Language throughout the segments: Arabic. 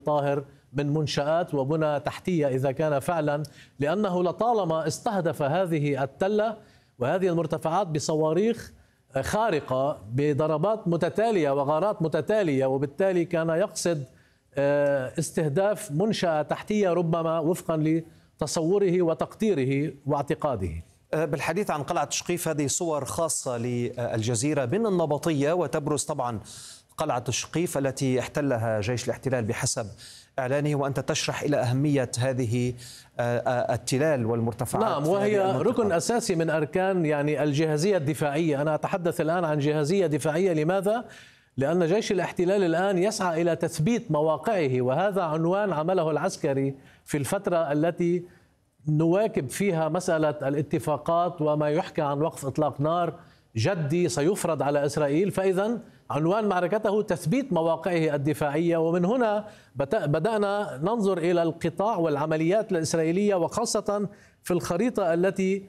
طاهر من منشآت وبنى تحتية إذا كان فعلا، لأنه لطالما استهدف هذه التلة وهذه المرتفعات بصواريخ خارقة بضربات متتالية وغارات متتالية، وبالتالي كان يقصد استهداف منشأة تحتية ربما وفقا لتصوره وتقديره واعتقاده. بالحديث عن قلعة تشقيف، هذه صور خاصة للجزيرة من النبطية، وتبرز طبعا قلعة تشقيف التي احتلها جيش الاحتلال بحسب إعلانه، وأنت تشرح إلى أهمية هذه التلال والمرتفعات. نعم، وهي ركن أساسي من أركان يعني الجهازية الدفاعية. أنا أتحدث الآن عن جهازية دفاعية. لماذا؟ لأن جيش الاحتلال الآن يسعى إلى تثبيت مواقعه، وهذا عنوان عمله العسكري في الفترة التي نواكب فيها مسألة الاتفاقات وما يحكى عن وقف إطلاق نار جدي سيفرض على إسرائيل. فإذا عنوان معركته تثبيت مواقعه الدفاعية، ومن هنا بدأنا ننظر إلى القطاع والعمليات الإسرائيلية، وخاصة في الخريطة التي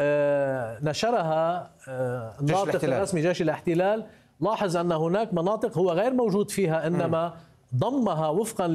نشرها الناطق الرسمي جيش الاحتلال. لاحظ أن هناك مناطق هو غير موجود فيها، إنما ضمها وفقا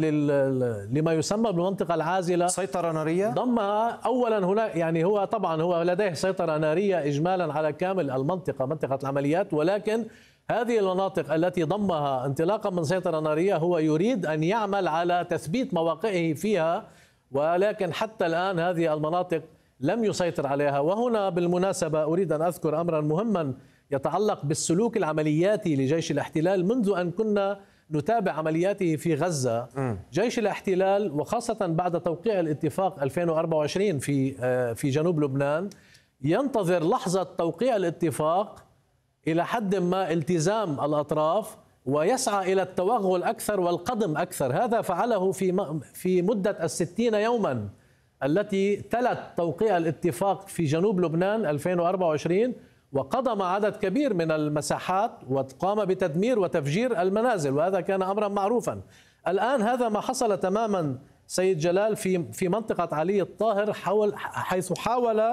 لما يسمى بالمنطقة العازلة، سيطرة نارية. ضمها أولا هناك، يعني هو طبعا هو لديه سيطرة نارية إجمالا على كامل المنطقة، منطقة العمليات، ولكن هذه المناطق التي ضمها انطلاقا من سيطرة نارية هو يريد أن يعمل على تثبيت مواقعه فيها، ولكن حتى الآن هذه المناطق لم يسيطر عليها. وهنا بالمناسبة أريد أن أذكر أمرا مهما يتعلق بالسلوك العملياتي لجيش الاحتلال منذ أن كنا نتابع عملياته في غزة. جيش الاحتلال وخاصة بعد توقيع الاتفاق 2024 في جنوب لبنان ينتظر لحظة توقيع الاتفاق إلى حد ما التزام الأطراف، ويسعى إلى التوغل أكثر والقدم أكثر. هذا فعله في مدة 60 يوما التي تلت توقيع الاتفاق في جنوب لبنان 2024، وقضم عدد كبير من المساحات وقام بتدمير وتفجير المنازل، وهذا كان أمرا معروفا. الآن هذا ما حصل تماما سيد جلال في منطقة علي الطاهر، حيث حاول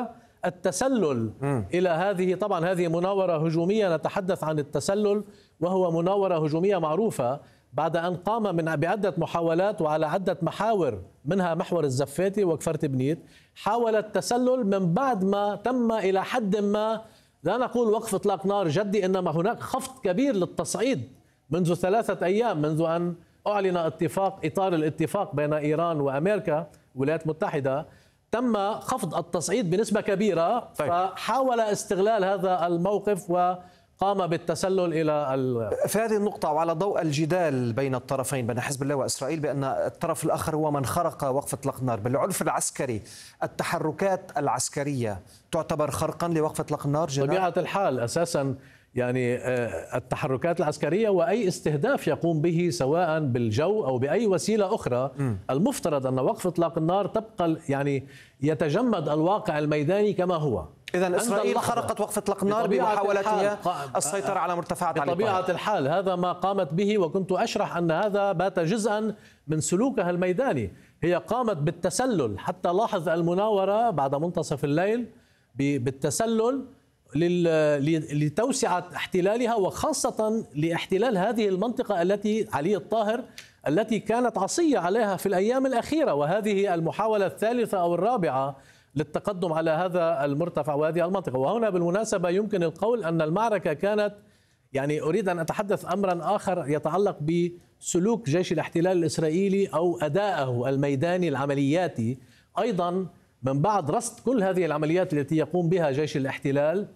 التسلل إلى هذه. طبعا هذه مناورة هجومية، نتحدث عن التسلل وهو مناورة هجومية معروفة بعد أن قام بعدة محاولات وعلى عدة محاور، منها محور الزفاتي وكفرت بنيت. حاول التسلل من بعد ما تم إلى حد ما، لا نقول وقف إطلاق نار جدي، إنما هناك خفض كبير للتصعيد منذ 3 أيام، منذ أن أعلن إطار الاتفاق بين إيران وأمريكا والولايات المتحدة. تم خفض التصعيد بنسبة كبيرة. طيب. فحاول استغلال هذا الموقف وقام بالتسلل إلى في هذه النقطة، وعلى ضوء الجدال بين الطرفين بين حزب الله وإسرائيل بأن الطرف الآخر هو من خرق وقف إطلاق النار، بالعرف العسكري التحركات العسكرية تعتبر خرقا لوقف إطلاق النار؟ طبيعة الحال أساسا يعني التحركات العسكرية وأي استهداف يقوم به سواء بالجو أو بأي وسيلة أخرى، المفترض أن وقف إطلاق النار تبقى يعني يتجمد الواقع الميداني كما هو. إذن إسرائيل خرقت وقف إطلاق النار بمحاولتها السيطرة على مرتفعات علي الطاهر. بطبيعة الحال هذا ما قامت به، وكنت أشرح أن هذا بات جزءا من سلوكها الميداني. هي قامت بالتسلل، حتى لاحظ المناورة بعد منتصف الليل بالتسلل لتوسعة احتلالها، وخاصة لاحتلال هذه المنطقة التي علي الطاهر التي كانت عصية عليها في الأيام الأخيرة، وهذه المحاولة الثالثة أو الرابعة للتقدم على هذا المرتفع وهذه المنطقة. وهنا بالمناسبة يمكن القول أن المعركة كانت، يعني أريد أن أتحدث أمرا آخر يتعلق بسلوك جيش الاحتلال الإسرائيلي أو أدائه الميداني العملياتي. أيضا من بعد رصد كل هذه العمليات التي يقوم بها جيش الاحتلال،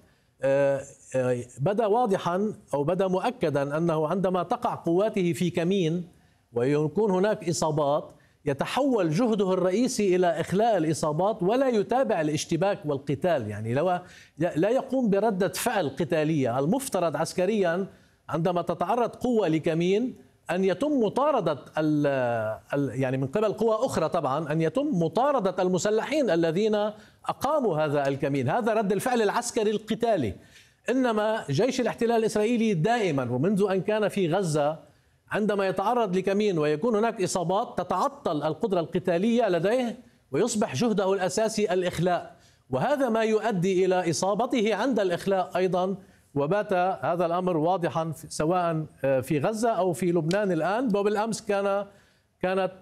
بدا واضحا أو بدا مؤكدا أنه عندما تقع قواته في كمين ويكون هناك إصابات، يتحول جهده الرئيسي إلى إخلاء الإصابات ولا يتابع الاشتباك والقتال. يعني لا يقوم بردة فعل قتالية. المفترض عسكريا عندما تتعرض قوة لكمين أن يتم مطاردة يعني من قبل قوى أخرى، طبعا أن يتم مطاردة المسلحين الذين أقاموا هذا الكمين. هذا رد الفعل العسكري القتالي. إنما جيش الاحتلال الإسرائيلي دائما ومنذ أن كان في غزة عندما يتعرض لكمين ويكون هناك إصابات تتعطل القدرة القتالية لديه ويصبح جهده الأساسي الإخلاء، وهذا ما يؤدي إلى إصابته عند الإخلاء أيضا. وبات هذا الأمر واضحا سواء في غزة أو في لبنان الآن، وبالأمس كانت